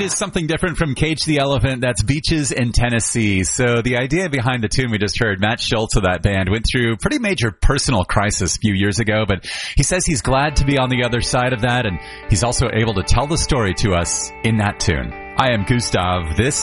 is something different from Cage the Elephant. That's Beaches in Tennessee. So the idea behind the tune we just heard, Matt Schultz of that band went through pretty major personal crisis a few years ago, but he says he's glad to be on the other side of that, and he's also able to tell the story to us in that tune. I am Gustav. This